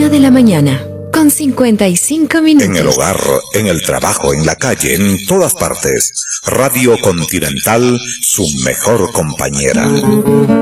1:55 a.m. En el hogar, en el trabajo, en la calle, en todas partes. Radio Continental, su mejor compañera.